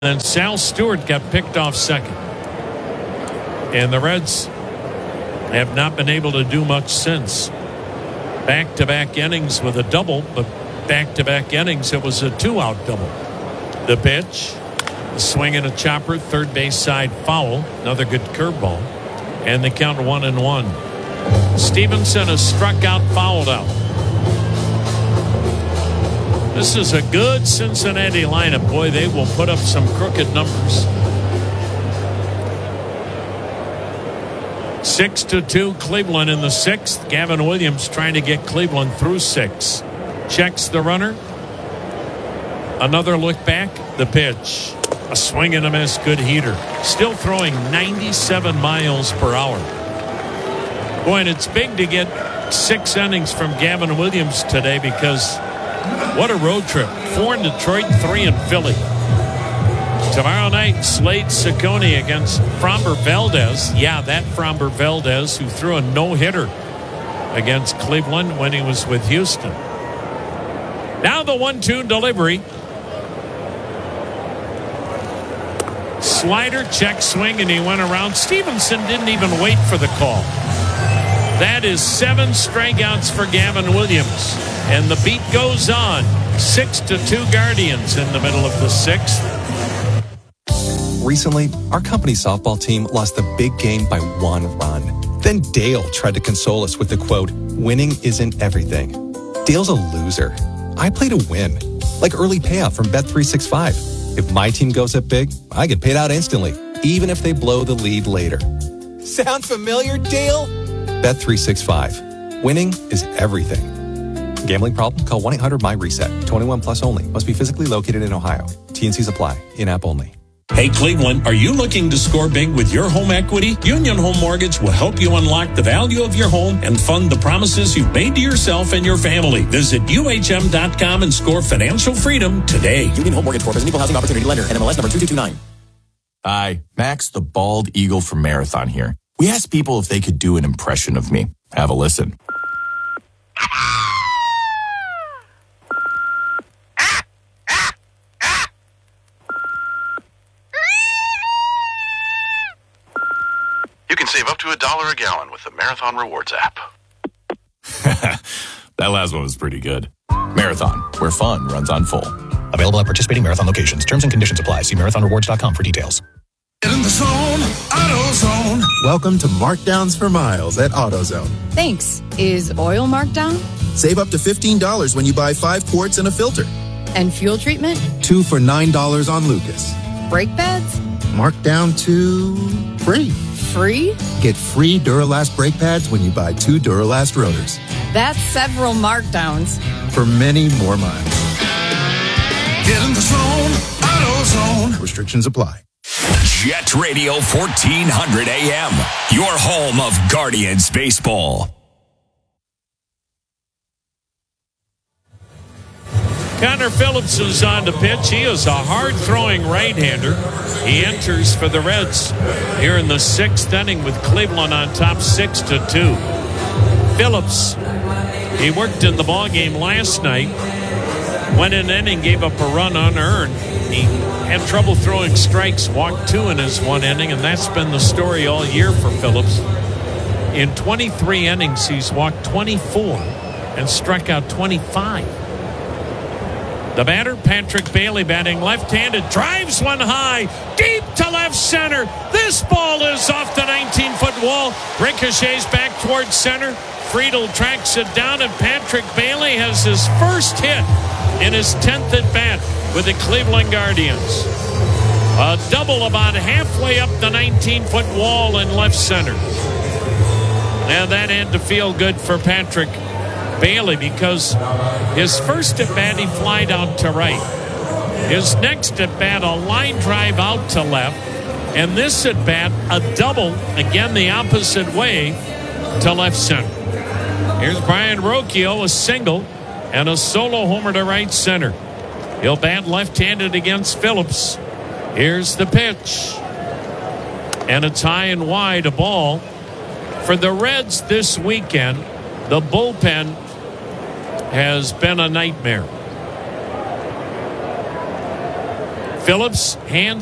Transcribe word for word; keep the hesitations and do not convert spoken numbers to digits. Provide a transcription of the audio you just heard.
And Sal Stewart got picked off second. And the Reds have not been able to do much since. Back-to-back innings with a double, but back-to-back innings, it was a two-out double. The pitch, a swing and a chopper, third base side foul, another good curveball, and the count one and one. Stevenson has struck out, fouled out. This is a good Cincinnati lineup. Boy, they will put up some crooked numbers. Six to two, Cleveland in the sixth. Gavin Williams trying to get Cleveland through six. Checks the runner. Another look back. The pitch. A swing and a miss. Good heater. Still throwing ninety-seven miles per hour. Boy, and it's big to get six innings from Gavin Williams today because what a road trip. Four in Detroit, three in Philly. Tomorrow night, Slade Ciccone against Framber Valdez. Yeah, that Framber Valdez who threw a no-hitter against Cleveland when he was with Houston. Now the one two delivery. Slider, check swing, and he went around. Stevenson didn't even wait for the call. That is seven strikeouts for Gavin Williams. And the beat goes on. Six to two Guardians in the middle of the sixth. Recently, our company softball team lost the big game by one run. Then Dale tried to console us with the quote, "Winning isn't everything." Dale's a loser. I play to win. Like early payout from Bet three sixty-five. If my team goes up big, I get paid out instantly, even if they blow the lead later. Sound familiar, Dale? Bet three sixty-five. Winning is everything. Gambling problem? Call one eight hundred M Y reset. twenty-one plus only. Must be physically located in Ohio. T N Cs apply. In-app only. Hey, Cleveland, are you looking to score big with your home equity? Union Home Mortgage will help you unlock the value of your home and fund the promises you've made to yourself and your family. Visit U H M dot com and score financial freedom today. Union Home Mortgage Corp is an equal housing opportunity lender. N M L S number two two two nine. Hi, Max the Bald Eagle from Marathon here. We asked people if they could do an impression of me. Have a listen. You can save up to a dollar a gallon with the Marathon Rewards app. That last one was pretty good. Marathon, where fun runs on full. Available at participating Marathon locations. Terms and conditions apply. See marathon rewards dot com for details. Get in the zone, AutoZone. Welcome to Markdowns for Miles at AutoZone. Thanks. Is oil marked down? Save up to fifteen dollars when you buy five quarts and a filter. And fuel treatment? Two for nine dollars on Lucas. Brake pads? Marked down to free. Free? Get free Duralast brake pads when you buy two Duralast rotors. That's several markdowns. For many more miles. Get in the zone, AutoZone. Restrictions apply. Jet Radio fourteen hundred A M, your home of Guardians baseball. Connor Phillips is on the pitch. He is a hard-throwing right-hander. He enters for the Reds here in the sixth inning with Cleveland on top six to two. Phillips, he worked in the ballgame last night. Went in inning, gave up a run unearned. He had trouble throwing strikes, walked two in his one inning, and that's been the story all year for Phillips. In twenty-three innings, he's walked twenty-four and struck out twenty-five. The batter, Patrick Bailey, batting left-handed, drives one high, deep to left center. This ball is off the nineteen-foot wall. Ricochets back towards center. Friedel tracks it down, and Patrick Bailey has his first hit in his tenth at-bat with the Cleveland Guardians. A double about halfway up the nineteen-foot wall in left center. Now that had to feel good for Patrick Bailey because his first at-bat he flied out to right. His next at-bat a line drive out to left. And this at-bat a double, again the opposite way, to left center. Here's Brian Rocchio, a single and a solo homer to right center. He'll bat left-handed against Phillips. Here's the pitch. And it's high and wide, a ball. For the Reds this weekend, the bullpen has been a nightmare. Phillips hands